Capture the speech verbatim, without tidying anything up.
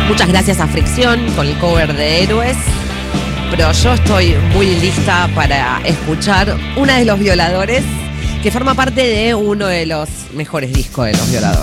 Muchas gracias a Fricción con el cover de Héroes. Pero yo estoy muy lista para escuchar Una de los Violadores, que forma parte de uno de los mejores discos de Los Violadores.